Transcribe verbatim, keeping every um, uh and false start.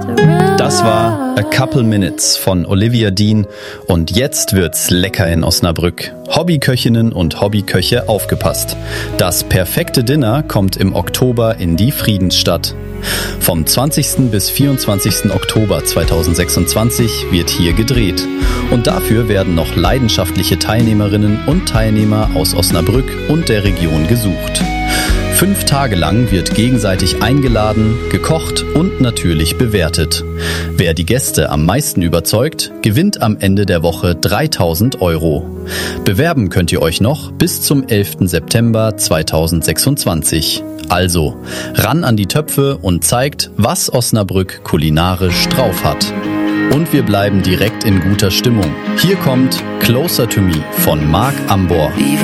Das war A Couple Minutes von Olivia Dean und jetzt wird's lecker in Osnabrück. Hobbyköchinnen und Hobbyköche aufgepasst. Das perfekte Dinner kommt im Oktober in die Friedensstadt. Vom zwanzigsten bis vierundzwanzigsten Oktober zweitausendsechsundzwanzig wird hier gedreht. Und dafür werden noch leidenschaftliche Teilnehmerinnen und Teilnehmer aus Osnabrück und der Region gesucht. Fünf Tage lang wird gegenseitig eingeladen, gekocht und natürlich bewertet. Wer die Gäste am meisten überzeugt, gewinnt am Ende der Woche dreitausend Euro. Bewerben könnt ihr euch noch bis zum elften September zweitausendsechsundzwanzig. Also, ran an die Töpfe und zeigt, was Osnabrück kulinarisch drauf hat. Und wir bleiben direkt in guter Stimmung. Hier kommt Closer to Me von Marc Ambor.